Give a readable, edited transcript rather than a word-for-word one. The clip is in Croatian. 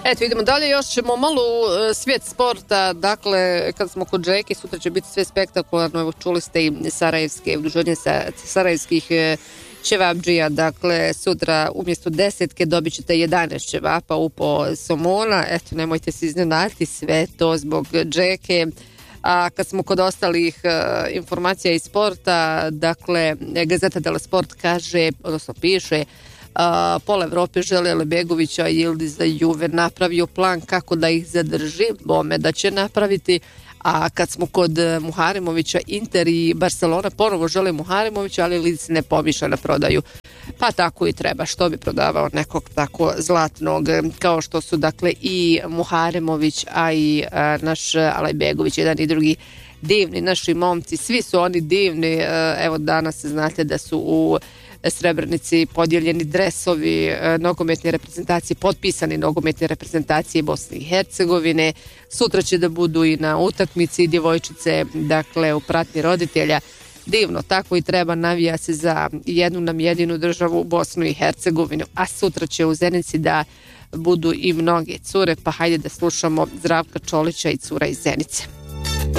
Eto, idemo dalje, još ćemo malo svijet sporta, dakle, kad smo kod Džeke, sutra će biti sve spektakularno, evo čuli ste i sarajevske, udruženje sarajevskih ćevapdžija, dakle, sutra umjesto 10 dobit ćete 11 ćevapa upo somona, eto, nemojte se iznenaditi, sve to zbog Džeke. A kad smo kod ostalih informacija iz sporta, dakle, Gazeta dello Sport kaže, odnosno piše, pola Evrope žele Alibjegovića i Ildiza Juve napravio plan kako da ih zadrži, bome da će napraviti. A kad smo kod Muharimovića, Inter i Barcelona ponovo žele Muharimovića, ali Ildiz ne pomišlja na prodaju. Pa tako i treba, što bi prodavao nekog tako zlatnog kao što su dakle i Muharimović, a i naš Alibjegović, jedan i drugi divni naši momci, svi su oni divni. Evo danas znate da su u Srebrenici podijeljeni dresovi nogometne reprezentacije, potpisani nogometne reprezentacije Bosne i Hercegovine. Sutra će da budu i na utakmici djevojčice, dakle u pratnji roditelja. Divno, tako i treba, navija se za jednu nam jedinu državu, Bosnu i Hercegovinu. A sutra će u Zenici da budu i mnoge cure, pa hajde da slušamo Zdravka Čolića i cura iz Zenice.